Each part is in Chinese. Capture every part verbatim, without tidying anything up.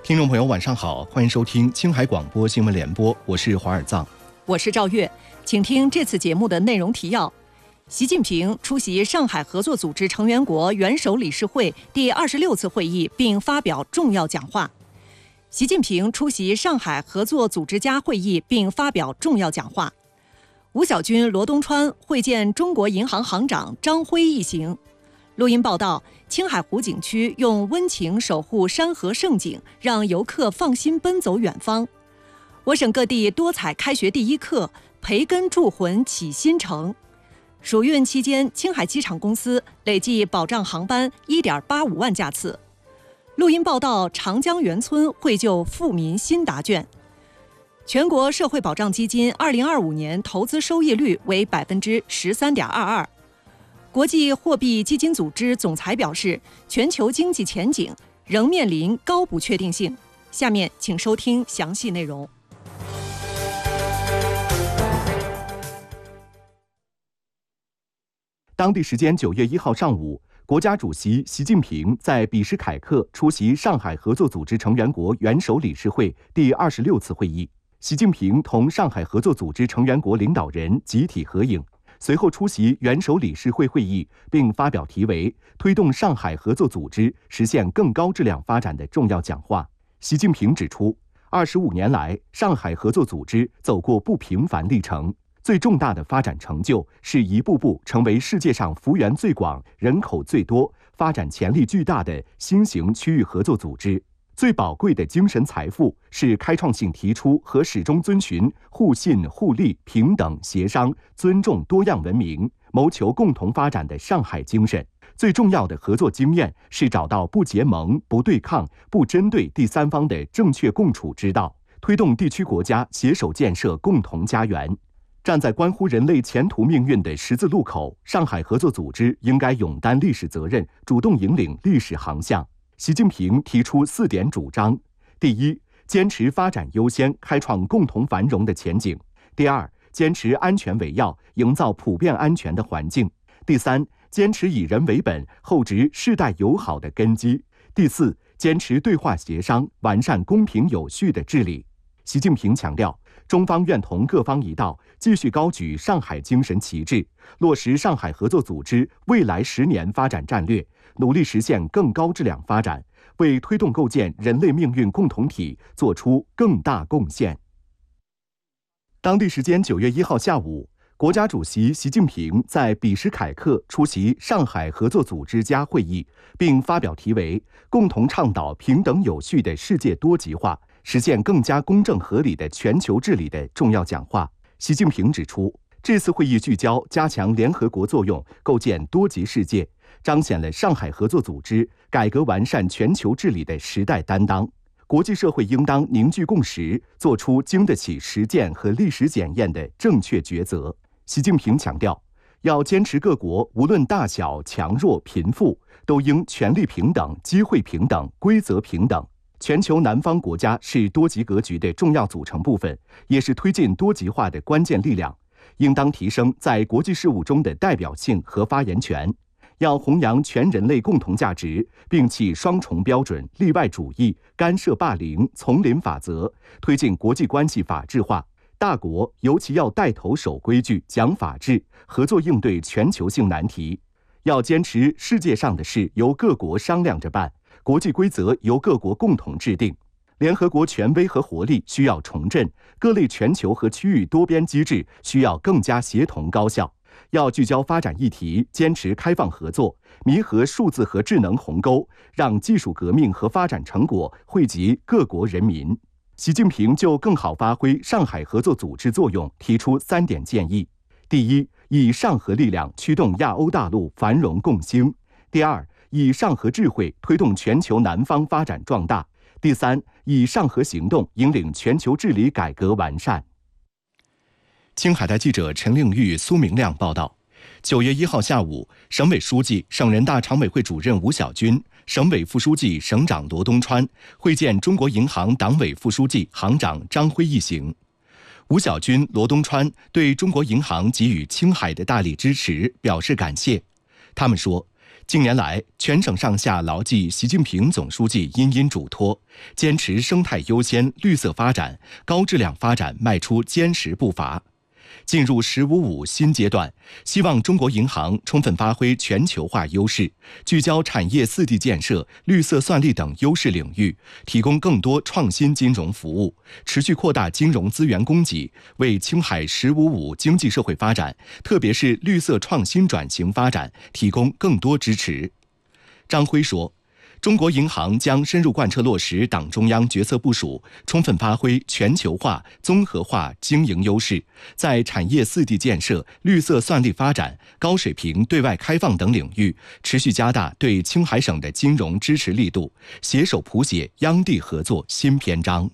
听众朋友晚上好，欢迎收听青海广播新闻联播，我是华尔藏， 我是赵月，请听这次节目的内容提要。习近平出席上海合作组织成员国元首理事会第二十六次会议并发表重要讲话。习近平出席上海合作组织家会议并发表重要讲话。吴小军、罗东川会见中国银行行长张辉一行。录音报道，青海湖景区用温情守护山河胜景，让游客放心奔走远方。我省各地多彩开学第一课，培根铸魂启新城。暑运期间，青海机场公司累计保障航班 一点八五万架次。录音报道，长江源村惠救富民新答卷。全国社会保障基金二零二五年投资收益率为百分之十三点二二。国际货币基金组织总裁表示，全球经济前景仍面临高不确定性。下面请收听详细内容。 当地时间九月一号上午，国家主席习近平在比什凯克出席上海合作组织成员国元首理事会第二十六次会议。习近平同上海合作组织成员国领导人集体合影，随后出席元首理事会会议，并发表题为“推动上海合作组织实现更高质量发展”的重要讲话。习近平指出，二十五年来，上海合作组织走过不平凡历程。最重大的发展成就是一步步成为世界上幅员最广、人口最多、发展潜力巨大的新型区域合作组织。最宝贵的精神财富是开创性提出和始终遵循互信、互利、平等、协商、尊重多样文明，谋求共同发展的上海精神。最重要的合作经验是找到不结盟、不对抗、不针对第三方的正确共处之道，推动地区国家携手建设共同家园。站在关乎人类前途命运的十字路口，上海合作组织应该勇担历史责任，主动引领历史航向。习近平提出四点主张：第一，坚持发展优先，开创共同繁荣的前景；第二，坚持安全为要，营造普遍安全的环境；第三，坚持以人为本，厚植世代友好的根基；第四，坚持对话协商，完善公平有序的治理。习近平强调，中方愿同各方一道，继续高举上海精神旗帜，落实上海合作组织未来十年发展战略，努力实现更高质量发展，为推动构建人类命运共同体做出更大贡献。当地时间九月一号下午，国家主席习近平在比什凯克出席上海合作组织家会议，并发表题为“共同倡导平等有序的世界多极化，实现更加公正合理的全球治理”的重要讲话。习近平指出，这次会议聚焦加强联合国作用，构建多极世界，彰显了上海合作组织改革完善全球治理的时代担当。国际社会应当凝聚共识，做出经得起实践和历史检验的正确抉择。习近平强调，要坚持各国无论大小、强弱、贫富，都应权利平等、机会平等、规则平等。全球南方国家是多极格局的重要组成部分，也是推进多极化的关键力量，应当提升在国际事务中的代表性和发言权。要弘扬全人类共同价值，摒弃双重标准、例外主义、干涉霸凌、丛林法则，推进国际关系法治化。大国尤其要带头守规矩、讲法治，合作应对全球性难题。要坚持世界上的事由各国商量着办，国际规则由各国共同制定。联合国权威和活力需要重振，各类全球和区域多边机制需要更加协同高效。要聚焦发展议题，坚持开放合作，弥合数字和智能鸿沟，让技术革命和发展成果惠及各国人民。习近平就更好发挥上海合作组织作用提出三点建议：第一，以上合力量驱动亚欧大陆繁荣共兴；第二，以上合智慧推动全球南方发展壮大；第三，以上合行动引领全球治理改革完善。青海台记者陈令玉、苏明亮报道，九月一号下午，省委书记、省人大常委会主任吴小军、省委副书记、省长罗东川会见中国银行党委副书记、行长张辉一行。吴小军、罗东川对中国银行给予青海的大力支持表示感谢。他们说， 近年来，全省上下牢记习近平总书记殷殷嘱托，坚持生态优先、绿色发展、高质量发展迈出坚实步伐。进入“十五五”新阶段，希望中国银行充分发挥全球化优势，聚焦产业四 D 建设、绿色算力等优势领域，提供更多创新金融服务，持续扩大金融资源供给，为青海“十五五”经济社会发展，特别是绿色创新转型发展提供更多支持。张辉说，中国银行将深入贯彻落实党中央决策部署，充分发挥全球化、综合化经营优势，在产业四 D 建设、绿色算力发展、高水平对外开放等领域，持续加大对青海省的金融支持力度，携手谱写央地合作新篇章。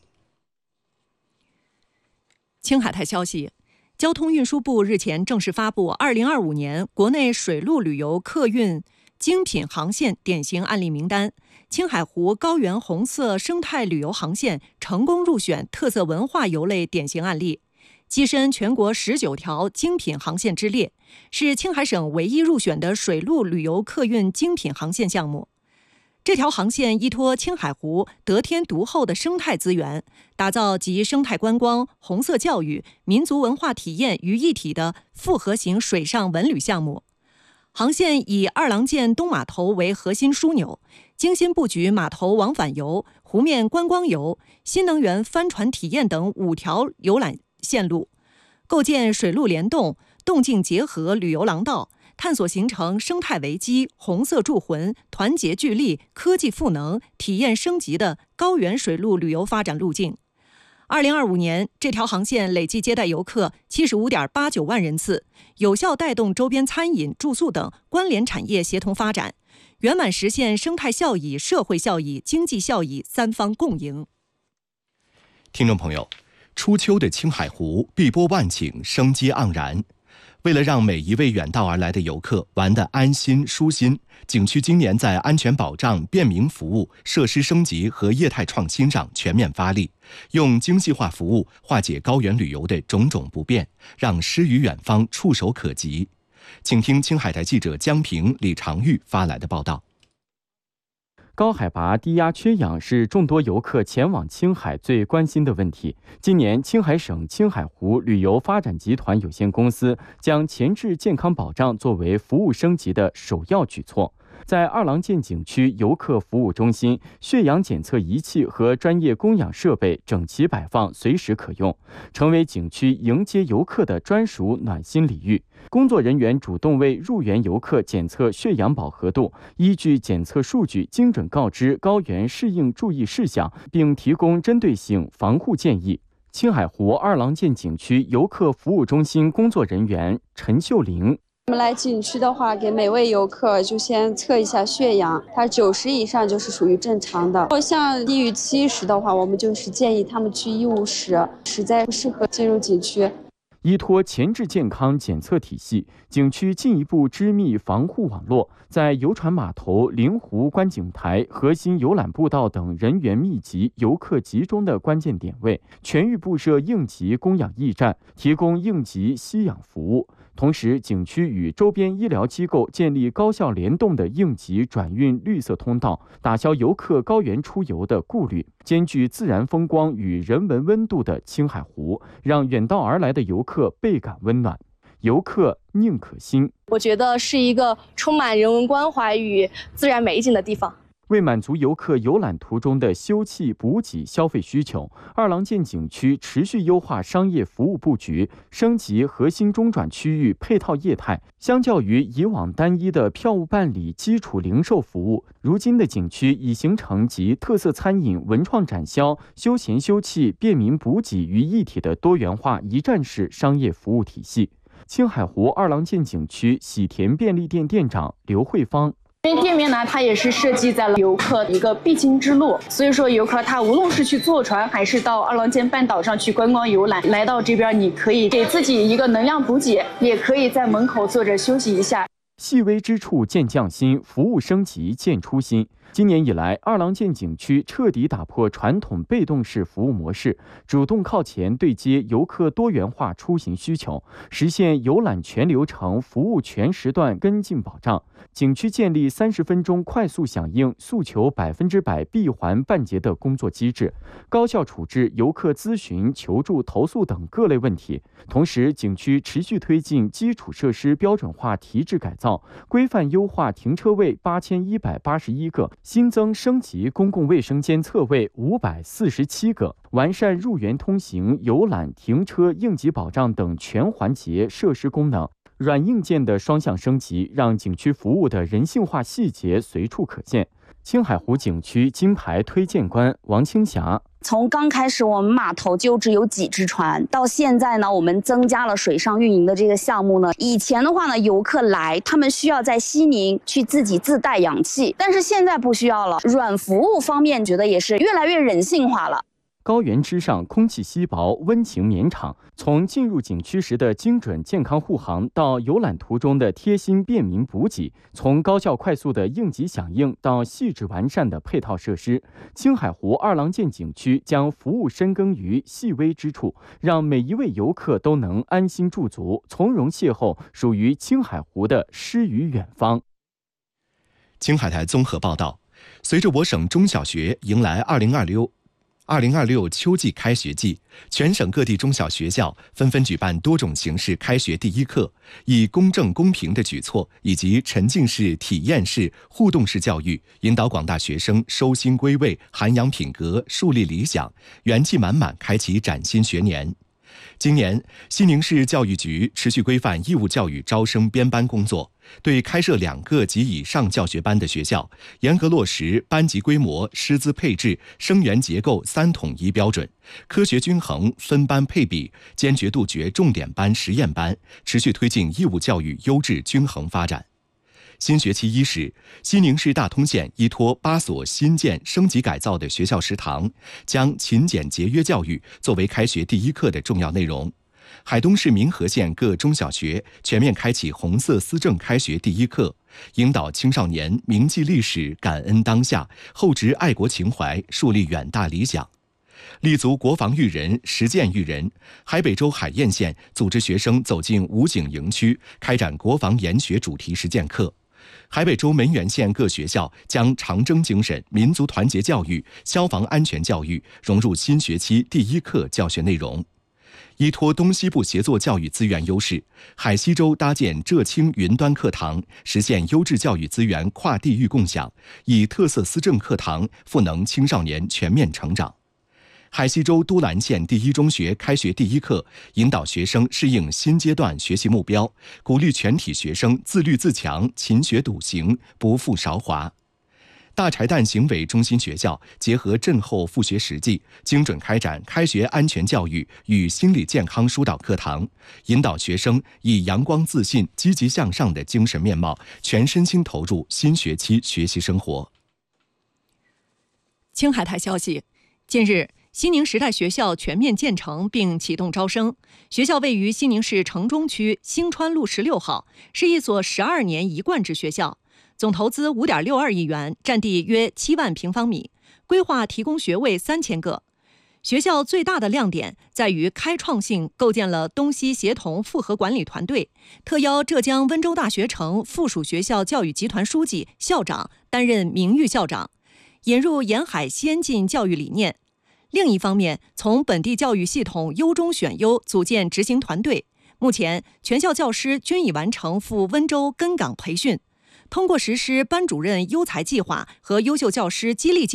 青海台消息，交通运输部日前正式发布二零二五年国内水陆旅游客运精品航线典型案例名单，青海湖高原红色生态旅游航线成功入选特色文化游类典型案例，跻身全国十九条精品航线之列，是青海省唯一入选的水陆旅游客运精品航线项目。这条航线依托青海湖得天独厚的生态资源，打造集生态观光、红色教育、民族文化体验于一体的复合型水上文旅项目。航线以二郎剑东码头为核心枢纽，精心布局码头往返游、湖面观光游、新能源帆船体验等五条游览线路，构建水陆联动、动静结合旅游廊道，探索形成生态维基、红色铸魂、团结聚力、科技赋能、体验升级的高原水陆旅游发展路径。二零二五年，这条航线累计接待游客七十五点八九万人次，有效带动周边餐饮、住宿等关联产业协同发展，圆满实现生态效益、社会效益、经济效益三方共赢。 听众朋友，初秋的青海湖碧波万顷，生机盎然。为了让每一位远道而来的游客玩得安心舒心，景区今年在安全保障、便民服务、设施升级和业态创新上全面发力，用精细化服务化解高原旅游的种种不便，让诗与远方触手可及。请听青海台记者江平、李长玉发来的报道。 高海拔、低压缺氧是众多游客前往青海最关心的问题。今年，青海省青海湖旅游发展集团有限公司将前置健康保障作为服务升级的首要举措。在二郎剑景区游客服务中心，血氧检测仪器和专业供氧设备整齐摆放，随时可用，成为景区迎接游客的专属暖心礼遇。工作人员主动为入园游客检测血氧饱和度，依据检测数据精准告知高原适应注意事项，并提供针对性防护建议。青海湖二郎剑景区游客服务中心工作人员陈秀玲， 我们来景区的话，给每位游客就先测一下血氧，它九十以上就是属于正常的。像低于七十的话，我们就是建议他们去医务室，实在不适合进入景区。 依托前置健康检测体系，景区进一步织密防护网络，在游船码头、灵湖观景台、核心游览步道等人员密集、游客集中的关键点位，全域布设应急供氧驿站，提供应急吸氧服务。同时，景区与周边医疗机构建立高效联动的应急转运绿色通道，打消游客高原出游的顾虑。兼具自然风光与人文温度的青海湖，让远道而来的游客倍感温暖。游客宁可欣， 我觉得是一个充满人文关怀与自然美景的地方。 为满足游客游览途中的休憩、补给、消费需求，二郎剑景区持续优化商业服务布局，升级核心中转区域配套业态。相较于以往单一的票务办理、基础零售服务，如今的景区已形成集特色餐饮、文创展销、休闲休憩、便民补给于一体的多元化一站式商业服务体系。青海湖二郎剑景区喜田便利店店长刘慧芳， 因为店面呢，它也是设计在了游客一个必经之路，所以说游客他无论是去坐船，还是到二郎剑半岛上去观光游览，来到这边你可以给自己一个能量补给，也可以在门口坐着休息一下。 细微之处见匠心，服务升级见初心。 今年以来，二郎剑景区彻底打破传统被动式服务模式，主动靠前对接游客多元化出行需求，实现游览全流程、服务全时段跟进保障。景区建立三十分钟快速响应、诉求百分之百闭环办结的工作机制，高效处置游客咨询、求助、投诉等各类问题。同时，景区持续推进基础设施标准化提质改造，规范优化停车位八千一百八十一个，新增升级公共卫生间侧位五百四十七个，完善入园通行、游览、停车应急保障等全环节设施功能。软硬件的双向升级，让景区服务的人性化细节随处可见。青海湖景区金牌推荐官王青霞： 从刚开始我们码头就只有几只船，到现在呢，我们增加了水上运营的这个项目呢。以前的话呢，游客来他们需要在西宁去自己自带氧气，但是现在不需要了。软服务方面，觉得也是越来越人性化了。 高原之上，空气稀薄，温情绵长。从进入景区时的精准健康护航，到游览途中的贴心便民补给，从高效快速的应急响应到细致完善的配套设施，青海湖二郎剑景区将服务深耕于细微之处，让每一位游客都能安心驻足，从容邂逅属于青海湖的诗与远方。 青海台综合报道，随着我省中小学迎来二零二六二零二六秋季开学季，全省各地中小学校纷纷举办多种形式开学第一课，以公正公平的举措以及沉浸式、体验式、互动式教育，引导广大学生收心归位、涵养品格、树立理想，元气满满开启崭新学年。今年，西宁市教育局持续规范义务教育招生编班工作，对开设两个及以上教学班的学校，严格落实班级规模、师资配置、生源结构三统一标准，科学均衡分班配比，坚决杜绝重点班、实验班，持续推进义务教育优质均衡发展。新学期伊始，西宁市大通县依托八所新建升级改造的学校食堂，将勤俭节约教育作为开学第一课的重要内容。海东市民和县各中小学全面开启红色思政开学第一课，引导青少年铭记历史、感恩当下，厚植爱国情怀，树立远大理想。立足国防育人、实践育人，海北州海晏县组织学生走进武警营区，开展国防研学主题实践课。海北州门源县各学校将长征精神、民族团结教育、消防安全教育融入新学期第一课教学内容。依托东西部协作教育资源优势，海西州搭建浙青云端课堂，实现优质教育资源跨地域共享，以特色思政课堂赋能青少年全面成长。海西州都兰县第一中学开学第一课，引导学生适应新阶段学习目标，鼓励全体学生自律自强、勤学笃行、不负韶华。大柴旦行为中心学校结合震后复学实际，精准开展开学安全教育与心理健康疏导课堂，引导学生以阳光自信、积极向上的精神面貌，全身心投入新学期学习生活。 青海台消息，近日，西宁时代学校全面建成并启动招生。学校位于西宁市城中区兴川路十六号，是一所十二年一贯制学校，总投资五点六二亿元，占地约七万平方米，规划提供学位三千个。学校最大的亮点在于开创性构建了东西协同复合管理团队，特邀浙江温州大学城附属学校教育集团书记、校长担任名誉校长，引入沿海先进教育理念。另一方面，从本地教育系统优中选优，组建执行团队。目前，全校教师均已完成赴温州根岗培训。通过实施班主任优才计划和优秀教师激励计划，